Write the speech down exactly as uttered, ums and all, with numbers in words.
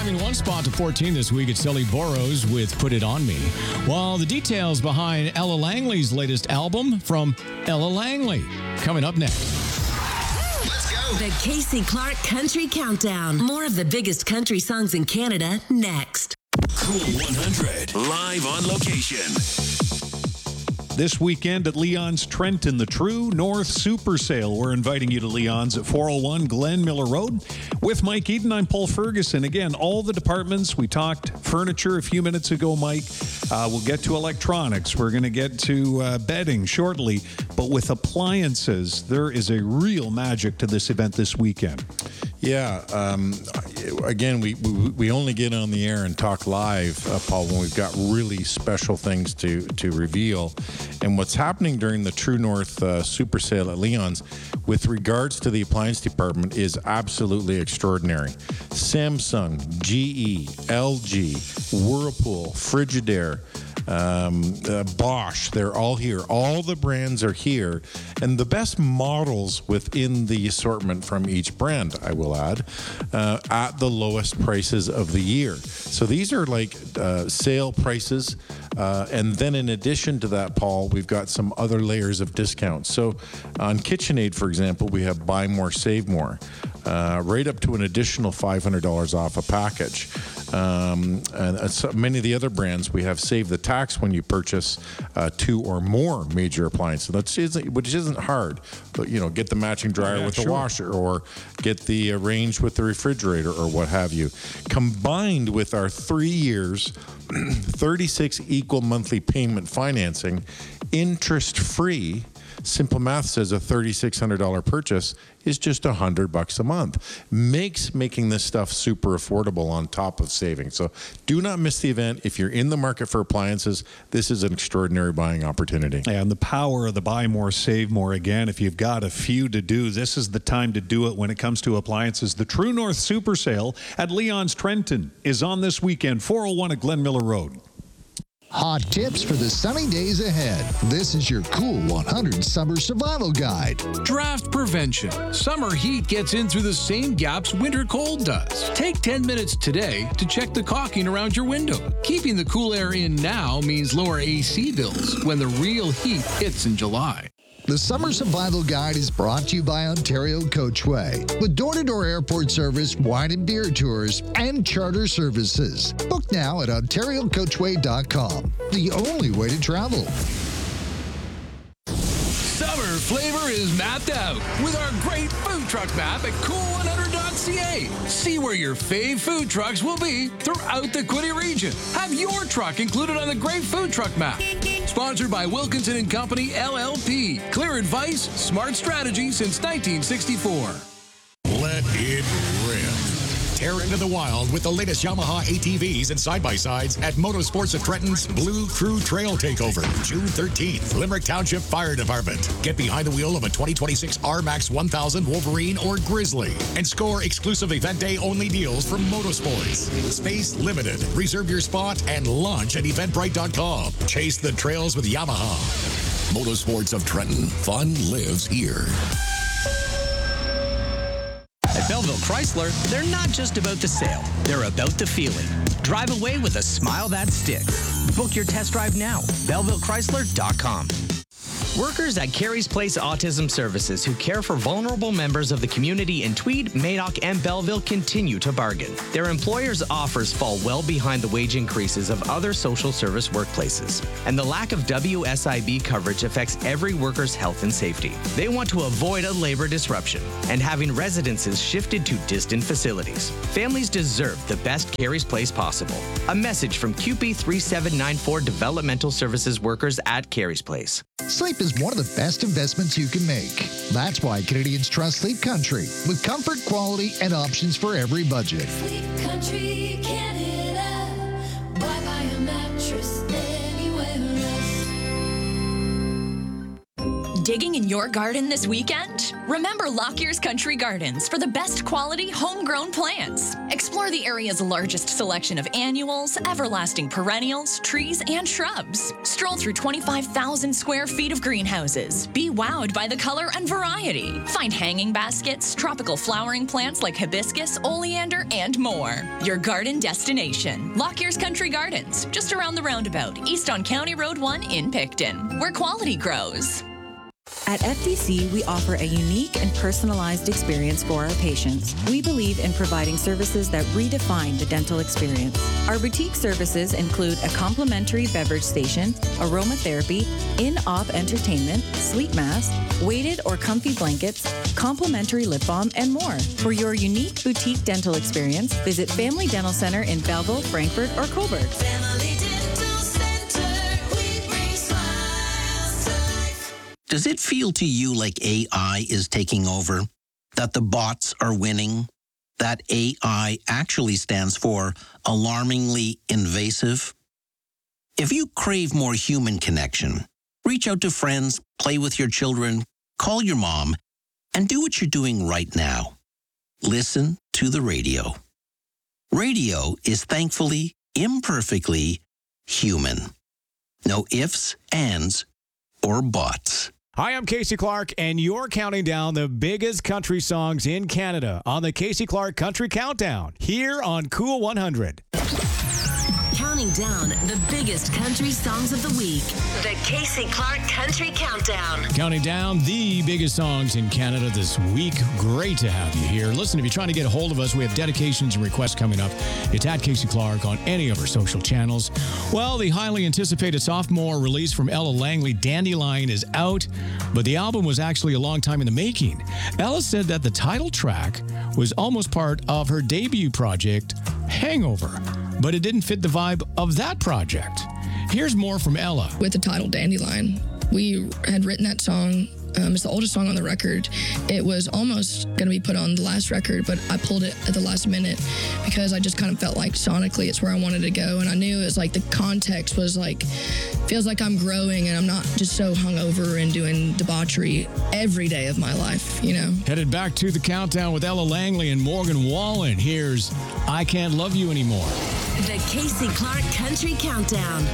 Climbing one spot to fourteen this week, it's Ellie Burrows with Put It On Me. While the details behind Ella Langley's latest album from Ella Langley. Coming up next. Let's go. The Casey Clark Country Countdown. More of the biggest country songs in Canada next. Cool one hundred, live on location. This weekend at Leon's Trenton, the True North Super Sale. We're inviting you to Leon's at four oh one Glen Miller Road. With Mike Eden, I'm Paul Ferguson. Again, all the departments. We talked furniture a few minutes ago, Mike. Uh, we'll get to electronics. We're going to get to uh, bedding shortly. But with appliances, there is a real magic to this event this weekend. Yeah. Um, again, we, we we only get on the air and talk live, uh, Paul, when we've got really special things to, to reveal. And what's happening during the True North uh, Super Sale at Leon's with regards to the appliance department is absolutely extraordinary. Samsung, G E, L G, Whirlpool, Frigidaire, um, uh, Bosch, they're all here. All the brands are here. And the best models within the assortment from each brand, I will add, uh, at the lowest prices of the year. So these are like uh, sale prices. Uh, and then in addition to that, Paul, we've got some other layers of discounts. So on KitchenAid, for example, we have buy more, save more, uh, right up to an additional five hundred dollars off a package. Um, and uh, so many of the other brands, we have save the tax when you purchase uh, two or more major appliances. That's isn't, which isn't hard, but you know, get the matching dryer yeah, with sure. the washer, or get the uh, range with the refrigerator, or what have you. Combined with our three years, thirty-six equal monthly payment financing, interest-free. Simple math says a three thousand six hundred dollars purchase is just one hundred bucks a month. Makes making this stuff super affordable on top of saving. So do not miss the event. If you're in the market for appliances, this is an extraordinary buying opportunity. And the power of the buy more, save more. Again, if you've got a few to do, this is the time to do it when it comes to appliances. The True North Super Sale at Leon's Trenton is on this weekend, four oh one at Glen Miller Road. Hot tips for the sunny days ahead. This is your Cool one hundred Summer Survival Guide. Draft prevention. Summer heat gets in through the same gaps winter cold does. Take ten minutes today to check the caulking around your window. Keeping the cool air in now means lower A C bills when the real heat hits in July. The Summer Survival Guide is brought to you by Ontario Coachway, with door-to-door airport service, wine and beer tours, and charter services. Book now at ontario coachway dot com, the only way to travel. Summer flavor is mapped out with our great food truck map at cool one hundred dot c a. See where your fave food trucks will be throughout the Quinte region. Have your truck included on the great food truck map. Sponsored by Wilkinson and Company, L L P. Clear advice, smart strategy since nineteen sixty-four. Let it rip. Tear into the wild with the latest Yamaha A T Vs and side-by-sides at Motorsports of Trenton's Blue Crew Trail Takeover, June thirteenth, Limerick Township Fire Department. Get behind the wheel of a twenty twenty-six R MAX one thousand Wolverine or Grizzly and score exclusive event day only deals from Motorsports. Space limited. Reserve your spot and launch at eventbrite dot com. Chase the trails with Yamaha. Motorsports of Trenton. Fun lives here. At Belleville Chrysler, they're not just about the sale. They're about the feeling. Drive away with a smile that sticks. Book your test drive now. Belleville Chrysler dot com. Workers at Carey's Place Autism Services who care for vulnerable members of the community in Tweed, Madoc, and Belleville continue to bargain. Their employers' offers fall well behind the wage increases of other social service workplaces, and the lack of W S I B coverage affects every worker's health and safety. They want to avoid a labor disruption and having residences shifted to distant facilities. Families deserve the best Carey's Place possible. A message from Q P three seven nine four Developmental Services workers at Carey's Place. Sleep is one of the best investments you can make. That's why Canadians trust Sleep Country, with comfort, quality, and options for every budget. Sleep Country Canada. Why buy a mattress anywhere else? digging in your garden this weekend? Remember Lockyer's Country Gardens for the best quality homegrown plants. Explore the area's largest selection of annuals, everlasting perennials, trees, and shrubs. Stroll through twenty-five thousand square feet of greenhouses. Be wowed by the color and variety. Find hanging baskets, tropical flowering plants like hibiscus, oleander, and more. Your garden destination. Lockyer's Country Gardens, just around the roundabout, east on County Road one in Picton, where quality grows. At F D C, we offer a unique and personalized experience for our patients. We believe in providing services that redefine the dental experience. Our boutique services include a complimentary beverage station, aromatherapy, in-op entertainment, sleep mask, weighted or comfy blankets, complimentary lip balm, and more. For your unique boutique dental experience, visit Family Dental Center in Belleville, Frankfurt, or Cobourg. Does it feel to you like A I is taking over? That the bots are winning? That A I actually stands for alarmingly invasive? If you crave more human connection, reach out to friends, play with your children, call your mom, and do what you're doing right now. Listen to the radio. Radio is thankfully, imperfectly human. No ifs, ands, or buts. Hi, I'm Casey Clark, and you're counting down the biggest country songs in Canada on the Casey Clark Country Countdown here on Cool one hundred. Counting down the biggest country songs of the week. The Casey Clark Country Countdown. Counting down the biggest songs in Canada this week. Great to have you here. Listen, if you're trying to get a hold of us, we have dedications and requests coming up. It's at Casey Clark on any of our social channels. Well, the highly anticipated sophomore release from Ella Langley, Dandelion, is out, but the album was actually a long time in the making. Ella said that the title track was almost part of her debut project, Hangover, but it didn't fit the vibe of that project. Here's more from Ella. With the title Dandelion, we had written that song. Um, it's the oldest song on the record. It was almost going to be put on the last record, but I pulled it at the last minute because I just kind of felt like sonically it's where I wanted to go. And I knew it was like the context was like, feels like I'm growing and I'm not just so hungover and doing debauchery every day of my life, you know? Headed back to the countdown with Ella Langley and Morgan Wallen. Here's I Can't Love You Anymore. The Casey Clark Country Countdown.